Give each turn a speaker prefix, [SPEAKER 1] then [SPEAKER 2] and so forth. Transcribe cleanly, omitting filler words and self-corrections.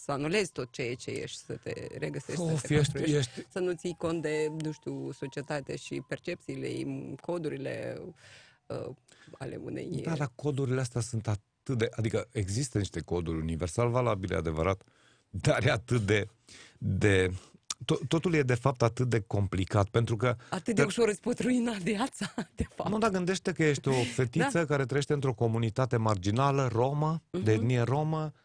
[SPEAKER 1] să anulezi tot ceea ce ești, să te regăsești, să te
[SPEAKER 2] Ești,
[SPEAKER 1] construiești, să nu ții cont de, nu știu, societate și percepțiile, codurile ale unei...
[SPEAKER 2] Da, dar codurile astea sunt atât de... Adică există niște coduri universal valabile, adevărat, dar e atât de totul e de fapt atât de complicat, pentru că...
[SPEAKER 1] Atât de ușor îți pot ruina viața, de fapt.
[SPEAKER 2] Nu, dar gândește că ești o fetiță care trăiește într-o comunitate marginală, romă, de etnie romă,